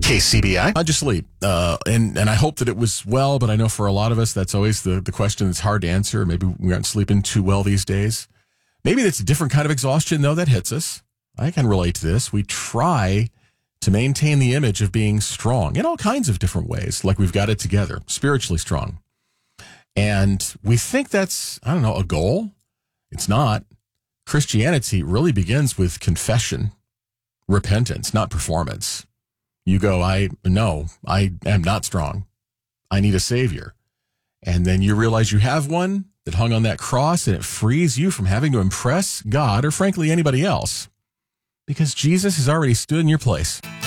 KCBI. How'd you sleep? And I hope that it was well, but I know for a lot of us, that's always the question that's hard to answer. Maybe we aren't sleeping too well these days. Maybe it's a different kind of exhaustion, though, that hits us. I can relate to this. We try to maintain the image of being strong in all kinds of different ways, like we've got it together, spiritually strong. And we think that's, a goal. It's not. Christianity really begins with confession, repentance, not performance. You go, I am not strong. I need a savior. And then you realize you have one that hung on that cross, and it frees you from having to impress God or frankly anybody else, because Jesus has already stood in your place.